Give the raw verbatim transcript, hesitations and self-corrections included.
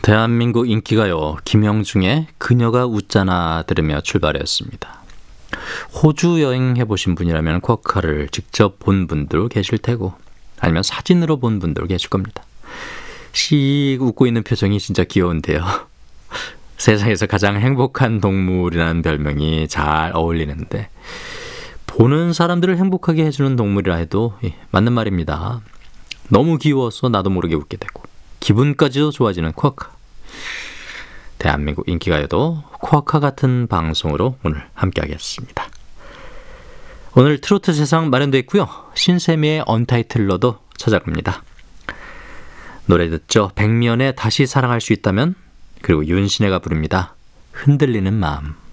대한민국 인기가요, 김영중의 그녀가 웃잖아 들으며 출발했습니다. 호주 여행 해보신 분이라면 쿼카를 직접 본 분도 계실 테고, 아니면 사진으로 본 분도 계실 겁니다. 씩 웃고 있는 표정이 진짜 귀여운데요. 세상에서 가장 행복한 동물이라는 별명이 잘 어울리는데, 보는 사람들을 행복하게 해주는 동물이라 해도 맞는 말입니다. 너무 귀여워서 나도 모르게 웃게 되고 기분까지도 좋아지는 쿼카. 대한민국 인기가요도 쿼카 같은 방송으로 오늘 함께하겠습니다. 오늘 트로트 세상 마련되어 있고요. 신세미의 언타이틀러도 찾아갑니다. 노래 듣죠. 백면에 다시 사랑할 수 있다면, 그리고 윤신혜가 부릅니다. 흔들리는 마음.